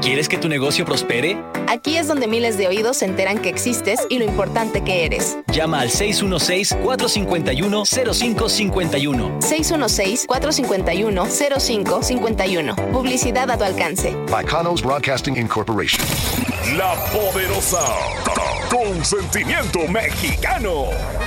¿Quieres que tu negocio prospere? Aquí es donde miles de oídos se enteran que existes y lo importante que eres. Llama al 616-451-0551. 616-451-0551. Publicidad a tu alcance. Bacanos Broadcasting Incorporation. La Poderosa. Con sentimiento mexicano.